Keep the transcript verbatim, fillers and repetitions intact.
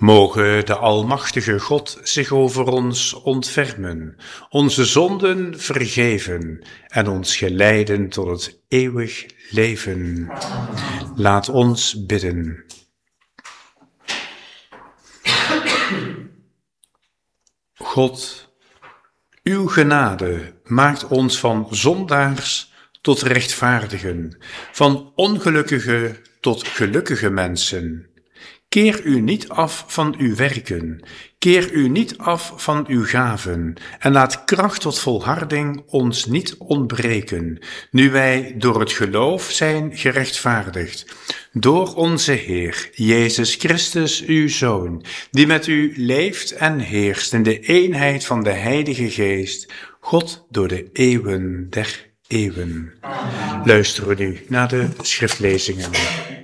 Moge de Almachtige God zich over ons ontfermen, onze zonden vergeven en ons geleiden tot het eeuwig leven. Laat ons bidden. God, uw genade maakt ons van zondaars tot rechtvaardigen, van ongelukkige tot gelukkige mensen. Keer u niet af van uw werken, keer u niet af van uw gaven en laat kracht tot volharding ons niet ontbreken, nu wij door het geloof zijn gerechtvaardigd, door onze Heer, Jezus Christus, uw Zoon, die met u leeft en heerst in de eenheid van de Heilige Geest, God door de eeuwen der eeuwen. Luisteren we nu naar de schriftlezingen.